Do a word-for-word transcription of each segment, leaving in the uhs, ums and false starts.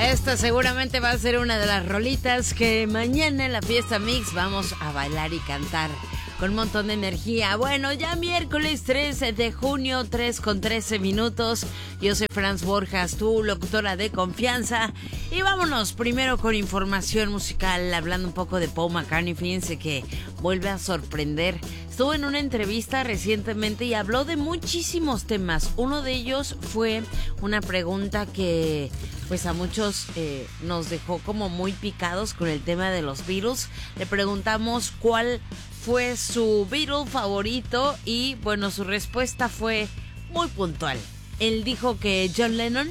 Esta seguramente va a ser una de las rolitas que mañana en la fiesta Mix vamos a bailar y cantar con un montón de energía. Bueno, ya miércoles trece de junio, tres con trece minutos. Yo soy Franz Borjas, tu locutora de confianza. Y vámonos primero con información musical, hablando un poco de Paul McCartney. Fíjense que vuelve a sorprender. Estuvo en una entrevista recientemente y habló de muchísimos temas. Uno de ellos fue una pregunta que pues a muchos eh, nos dejó como muy picados con el tema de los Beatles. Le preguntamos cuál fue su Beatle favorito y bueno, su respuesta fue muy puntual. Él dijo que John Lennon,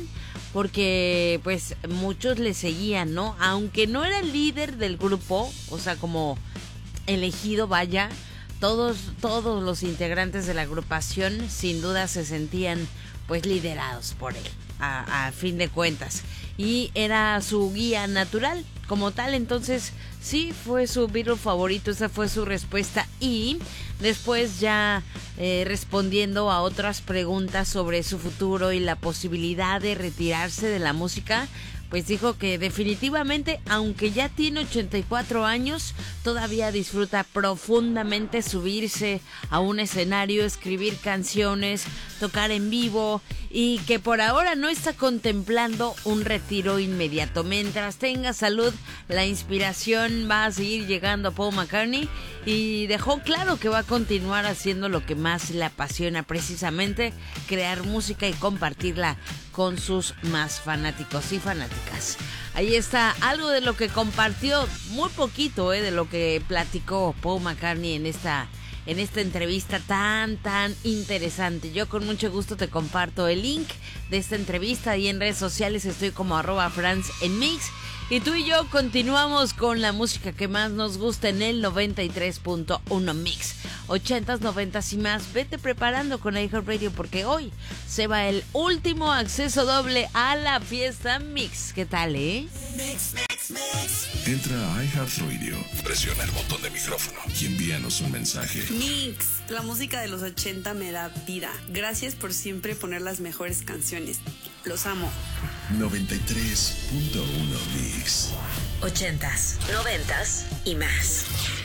porque pues muchos le seguían, ¿no? Aunque no era el líder del grupo, o sea, como elegido, vaya, todos, todos los integrantes de la agrupación sin duda se sentían pues liderados por él, a, a fin de cuentas. Y era su guía natural como tal, entonces sí fue su Beatle favorito, esa fue su respuesta. Y después ya eh, respondiendo a otras preguntas sobre su futuro y la posibilidad de retirarse de la música, pues dijo que definitivamente, aunque ya tiene ochenta y cuatro años, todavía disfruta profundamente subirse a un escenario, escribir canciones, tocar en vivo y que por ahora no está contemplando un retiro inmediato. Mientras tenga salud, la inspiración va a seguir llegando a Paul McCartney y dejó claro que va a continuar haciendo lo que más le apasiona, precisamente crear música y compartirla con sus más fanáticos y fanáticas. Ahí está algo de lo que compartió, muy poquito, eh, de lo que platicó Paul McCartney en esta, en esta entrevista tan, tan interesante. Yo con mucho gusto te comparto el link de esta entrevista y en redes sociales estoy como arroba Franz en Mix. Y tú y yo continuamos con la música que más nos gusta en el noventa y tres punto uno Mix. ochentas, noventas y más. Vete preparando con iHeartRadio porque hoy se va el último acceso doble a la fiesta Mix. ¿Qué tal, eh? Mix, mix, mix. Entra a iHeartRadio, presiona el botón de micrófono y envíanos un mensaje. Mix, la música de los ochenta me da vida. Gracias por siempre poner las mejores canciones. Los amo. noventa y tres punto uno Mix. Ochentas, noventas y más.